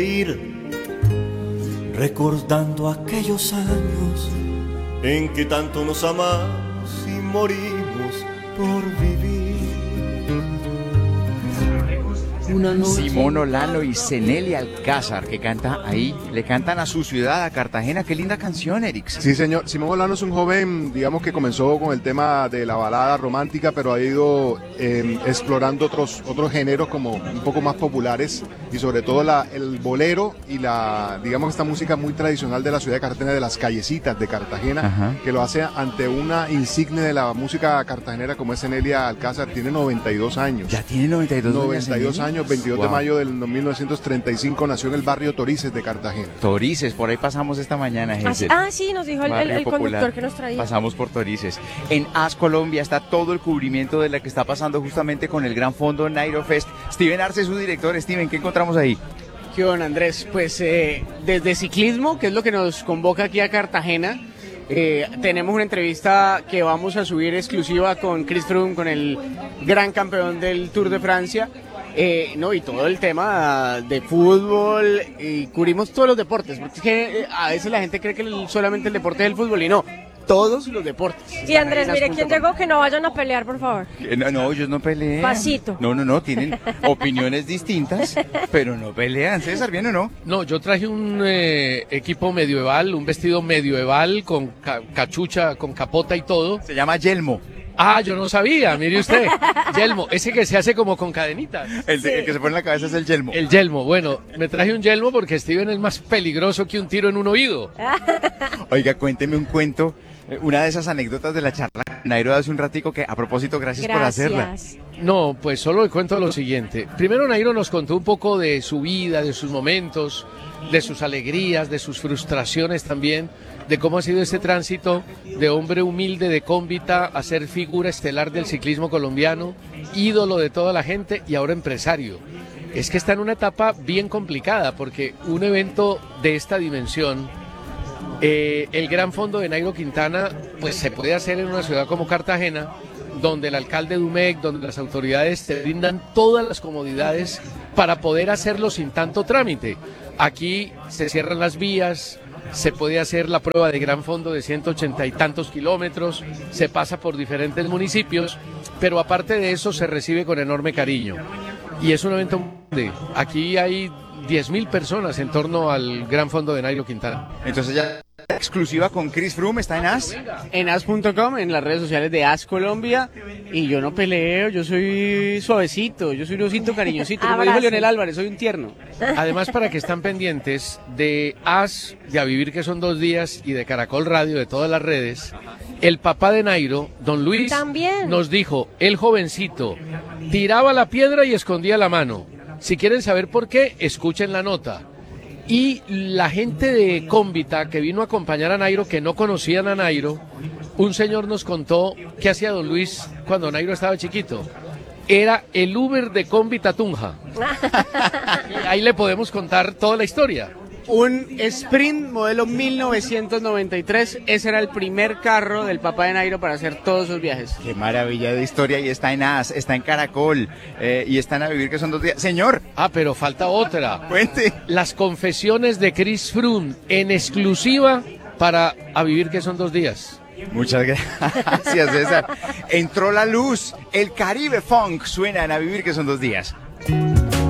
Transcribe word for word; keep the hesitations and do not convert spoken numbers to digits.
recordando aquellos años en que tanto nos amamos y morimos por vivir. Simón Olano y Cenelia Alcázar, que canta ahí, le cantan a su ciudad, a Cartagena. Qué linda canción, Erix. Sí, señor. Simón Olano es un joven, digamos, que comenzó con el tema de la balada romántica, pero ha ido eh, explorando otros otros géneros como un poco más populares, y sobre todo la, el bolero y la, digamos, esta música muy tradicional de la ciudad de Cartagena, de las callecitas de Cartagena. Ajá. Que lo hace ante una insignia de la música cartagenera como es Cenelia Alcázar. Tiene noventa y dos años. Ya tiene noventa y dos, noventa y dos años. veintidós wow. de mayo del mil novecientos treinta y cinco nació en el barrio Torices de Cartagena. Torices, por ahí pasamos esta mañana. Ah, sí, ah, sí, nos dijo el, el, el conductor que nos traía. Pasamos por Torices. En AS Colombia está todo el cubrimiento de lo que está pasando justamente con el Gran Fondo Nairo Fest. Steven Arce, su director. Steven, ¿qué encontramos ahí? ¿Qué onda, Andrés? Pues eh, desde ciclismo, que es lo que nos convoca aquí a Cartagena, Eh, tenemos una entrevista que vamos a subir exclusiva con Chris Froome, con el gran campeón del Tour de Francia, eh, no, y todo el tema de fútbol, y cubrimos todos los deportes, porque es que eh, a veces la gente cree que el, solamente el deporte es el fútbol, y no, todos los deportes. Sí, Andrés, mire, ¿quién llegó? Que no vayan a pelear, por favor. No, no, ellos no pelean. Pasito. No, no, no, tienen opiniones distintas, pero no pelean. César, ¿bien o no? No, yo traje un eh, equipo medieval, un vestido medieval con ca cachucha, con capota y todo. Se llama yelmo. Ah, yo no sabía, mire usted. Yelmo, ese que se hace como con cadenitas. El, de, sí. el que se pone en la cabeza es el yelmo. El yelmo, bueno, me traje un yelmo porque Steven es más peligroso que un tiro en un oído. Oiga, cuénteme un cuento. Una de esas anécdotas de la charla Nairo hace un ratico que, a propósito, gracias, gracias por hacerla. No, pues solo le cuento lo siguiente. Primero Nairo nos contó un poco de su vida, de sus momentos, de sus alegrías, de sus frustraciones también, de cómo ha sido este tránsito de hombre humilde de Cómbita a ser figura estelar del ciclismo colombiano, ídolo de toda la gente y ahora empresario. Es que está en una etapa bien complicada porque un evento de esta dimensión, Eh, el Gran Fondo de Nairo Quintana, pues se puede hacer en una ciudad como Cartagena, donde el alcalde de U M E C, donde las autoridades te brindan todas las comodidades para poder hacerlo sin tanto trámite. Aquí se cierran las vías, se puede hacer la prueba de Gran Fondo de ciento ochenta y tantos kilómetros, se pasa por diferentes municipios, pero aparte de eso se recibe con enorme cariño. Y es un evento de aquí hay diez mil personas en torno al Gran Fondo de Nairo Quintana. Entonces ya exclusiva con Chris Froome, ¿está en AS? En as punto com, en las redes sociales de AS Colombia, y yo no peleo, yo soy suavecito, yo soy un osito cariñosito, como dijo Leonel Álvarez, soy un tierno. Además, para que están pendientes de AS, de A Vivir que son dos días, y de Caracol Radio, de todas las redes, el papá de Nairo, don Luis, ¿también? Nos dijo, el jovencito tiraba la piedra y escondía la mano. Si quieren saber por qué, escuchen la nota. Y la gente de Cómbita que vino a acompañar a Nairo, que no conocían a Nairo, un señor nos contó qué hacía don Luis cuando Nairo estaba chiquito. Era el Uber de Cómbita Tunja. Ahí le podemos contar toda la historia. Un Sprint modelo mil novecientos noventa y tres, ese era el primer carro del papá de Nairo para hacer todos sus viajes. Qué maravilla de historia, y está en AS, está en Caracol, eh, y están A Vivir que son dos días. Señor. Ah, pero falta otra. Cuente. Las confesiones de Chris Froome en exclusiva para A Vivir que son dos días. Muchas gracias, César. Entró la luz, el Caribe Funk suena en A Vivir que son dos días.